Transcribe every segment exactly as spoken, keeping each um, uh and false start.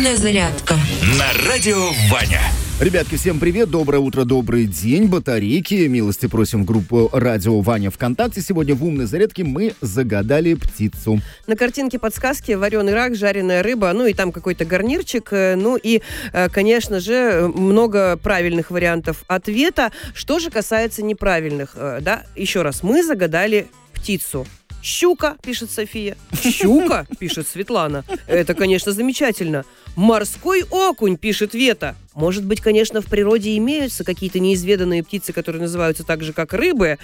Умная зарядка на радио Ваня. Ребятки, всем привет, доброе утро, добрый день, батарейки. Милости просим в группу «Радио Ваня» ВКонтакте. Сегодня в «Умной зарядке» мы загадали птицу. На картинке подсказки вареный рак, жареная рыба, ну и там какой-то гарнирчик, ну и, конечно же, много правильных вариантов ответа. Что же касается неправильных, да, еще раз, мы загадали птицу. Щука, пишет София. Щука, пишет Светлана. Это, конечно, замечательно. Морской окунь, пишет Вета. Может быть, конечно, в природе имеются какие-то неизведанные птицы, которые называются так же, как рыбы,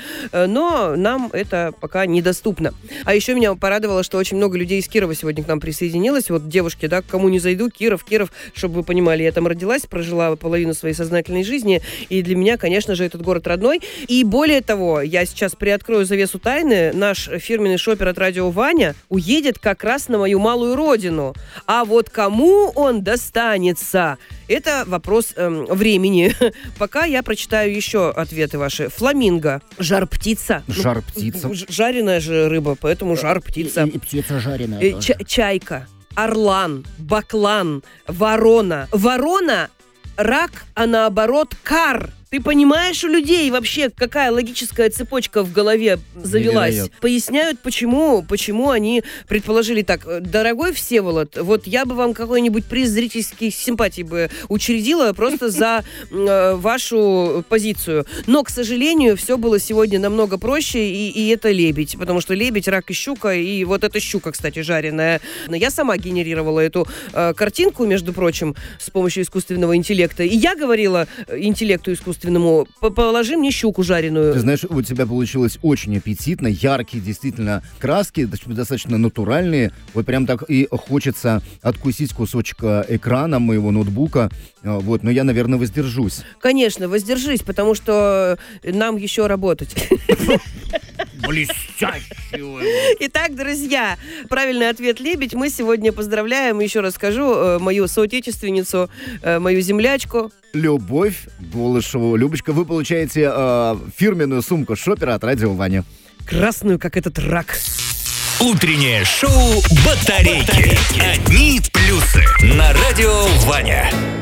но нам это пока недоступно. А еще меня порадовало, что очень много людей из Кирова сегодня к нам присоединилось. Вот девушки, да, к кому не зайду, Киров, Киров, чтобы вы понимали, я там родилась, прожила половину своей сознательной жизни, и для меня, конечно же, этот город родной. И более того, я сейчас приоткрою завесу тайны, наш фирменный шопер от радио Ваня уедет как раз на мою малую родину. А вот кому он достанется, это вопрос эм, времени. Пока я прочитаю еще ответы ваши. Фламинго. Жар-птица. Жар-птица. Ну, жареная же рыба, поэтому жар-птица. И, и птица жареная э, ч- Чайка. Орлан. Баклан. Ворона. Ворона – рак, а наоборот – кар. Ты понимаешь, у людей вообще какая логическая цепочка в голове завелась? Невероятно. Поясняют, почему, почему они предположили так. Дорогой Всеволод, вот я бы вам какой-нибудь приз зрительских симпатий бы учредила просто за э, вашу позицию. Но, к сожалению, все было сегодня намного проще, и, и это лебедь. Потому что лебедь, рак и щука, и вот эта щука, кстати, жареная. Я сама генерировала эту э, картинку, между прочим, с помощью искусственного интеллекта. И я говорила интеллекту искусственному: положи мне щуку жареную. Ты знаешь, у тебя получилось очень аппетитно, яркие действительно краски, достаточно натуральные. Вот прям так и хочется откусить кусочек экрана моего ноутбука. Вот, но я, наверное, воздержусь. Конечно, воздержись, потому что нам еще работать. Блестящего. Итак, друзья, правильный ответ лебедь. Мы сегодня поздравляем, еще раз скажу, мою соотечественницу, мою землячку. Любовь Голышеву. Любочка, вы получаете э, фирменную сумку шопера от радио Ваня. Красную, как этот рак. Утреннее шоу «Батарейки». Одни плюсы на радио Ваня.